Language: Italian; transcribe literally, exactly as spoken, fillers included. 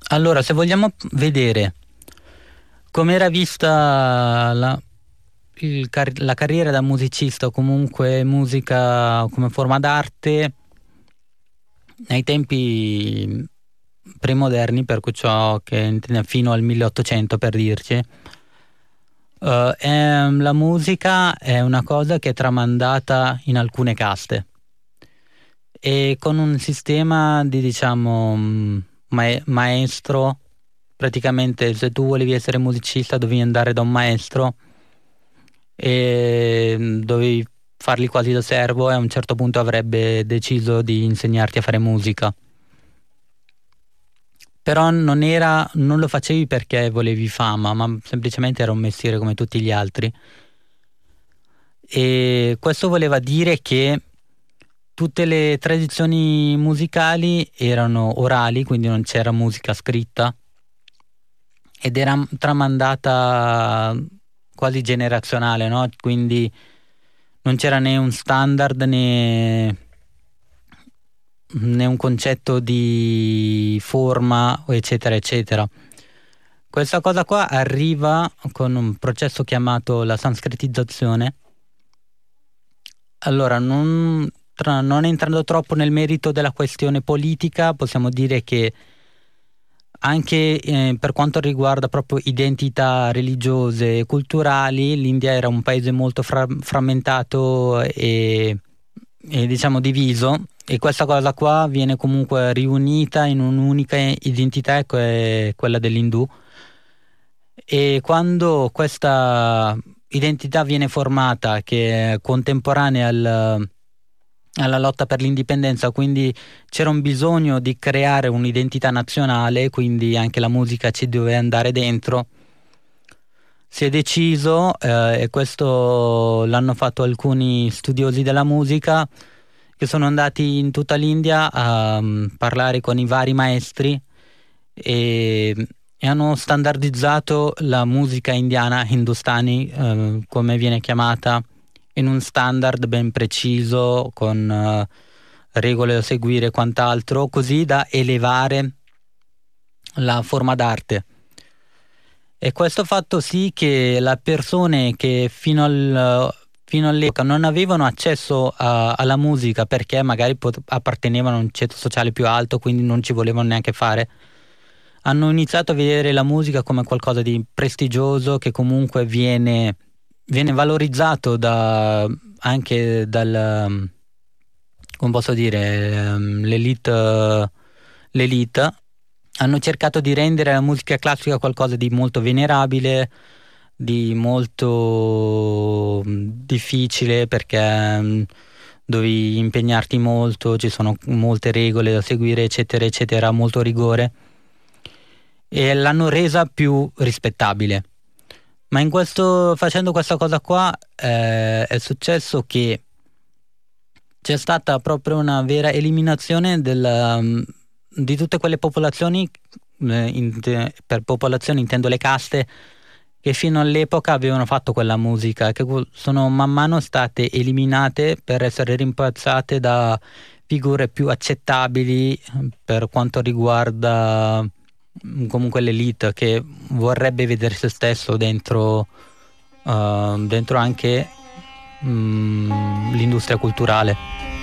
Allora, se vogliamo vedere come era vista la, il car- la carriera da musicista o comunque musica come forma d'arte nei tempi premoderni, per cui ciò che intende fino al milleottocento per dirci, eh, è- la musica è una cosa che è tramandata in alcune caste e con un sistema di diciamo mh, mae- maestro. Praticamente se tu volevi essere musicista dovevi andare da un maestro e mh, dovevi fargli quasi da servo e a un certo punto avrebbe deciso di insegnarti a fare musica. Però non era, non lo facevi perché volevi fama, ma semplicemente era un mestiere come tutti gli altri. E questo voleva dire che tutte le tradizioni musicali erano orali, quindi non c'era musica scritta ed era tramandata quasi generazionale, no? Quindi non c'era né un standard né, né un concetto di forma, eccetera, eccetera. Questa cosa qua arriva con un processo chiamato la sanskritizzazione. Allora, non, tra- non entrando troppo nel merito della questione politica, possiamo dire che anche eh, per quanto riguarda proprio identità religiose e culturali, l'India era un paese molto fra- frammentato e, e, diciamo diviso, e questa cosa qua viene comunque riunita in un'unica identità, che è quella dell'Indù. E quando questa identità viene formata, che è contemporanea al- alla lotta per l'indipendenza, quindi c'era un bisogno di creare un'identità nazionale, quindi anche la musica ci doveva andare dentro. Si è deciso, eh, e questo l'hanno fatto alcuni studiosi della musica, che sono andati in tutta l'India a mm, parlare con i vari maestri e, e hanno standardizzato la musica indiana, hindustani, eh, come viene chiamata, in un standard ben preciso, con eh, regole da seguire e quant'altro, così da elevare la forma d'arte. E questo ha fatto sì che le persone che fino al, fino all'epoca non avevano accesso a- alla musica perché magari pot- appartenevano a un ceto sociale più alto, quindi non ci volevano neanche fare, hanno iniziato a vedere la musica come qualcosa di prestigioso che comunque viene, viene valorizzato da, anche dal, come posso dire, ehm, l'elite, eh, l'elite. Hanno cercato di rendere la musica classica qualcosa di molto venerabile, di molto mh, difficile perché mh, dovevi impegnarti molto, ci sono molte regole da seguire, eccetera, eccetera, molto rigore, e l'hanno resa più rispettabile. Ma in questo, facendo questa cosa qua, eh, è successo che c'è stata proprio una vera eliminazione della, mm, di tutte quelle popolazioni, eh, in- per popolazioni intendo le caste, che fino all'epoca avevano fatto quella musica, che gu- sono man mano state eliminate per essere rimpiazzate da figure più accettabili eh, per quanto riguarda mm, comunque l'elite che vorrebbe vedere se stesso dentro, eh, dentro anche mm, l'industria culturale.